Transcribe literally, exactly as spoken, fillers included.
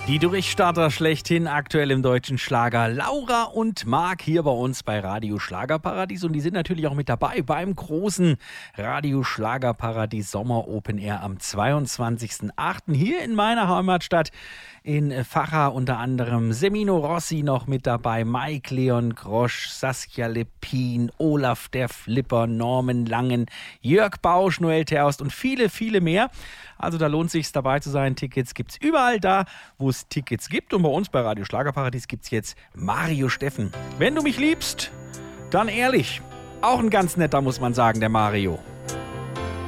Die Durchstarter schlechthin aktuell im deutschen Schlager. Laura und Marc hier bei uns bei Radio Schlagerparadies. Und die sind natürlich auch mit dabei beim großen Radio Schlagerparadies Sommer Open Air am zweiundzwanzigsten achten hier in meiner Heimatstadt in Vacha. Unter anderem Semino Rossi noch mit dabei, Mike Leon Grosch, Saskia Lepin, Olaf der Flipper, Norman Langen, Jörg Bausch, Noel Terhorst und viele, viele mehr. Also da lohnt es sich dabei zu sein. Tickets gibt es überall da, wo es Tickets gibt. Und bei uns bei Radio Schlagerparadies gibt es jetzt Mario Steffen. Wenn du mich liebst, dann ehrlich. Auch ein ganz netter, muss man sagen, der Mario.